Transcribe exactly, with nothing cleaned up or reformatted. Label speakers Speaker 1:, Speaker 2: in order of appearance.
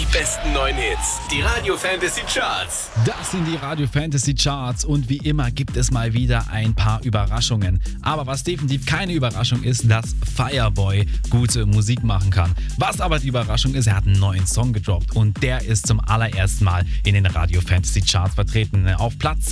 Speaker 1: besten neuen Hits. Die Radio Fantasy Charts.
Speaker 2: Das sind die Radio Fantasy Charts und wie immer gibt es mal wieder ein paar Überraschungen. Aber was definitiv keine Überraschung ist, dass Fireboy gute Musik machen kann. Was aber die Überraschung ist, er hat einen neuen Song gedroppt und der ist zum allerersten Mal in den Radio Fantasy Charts vertreten. Auf Platz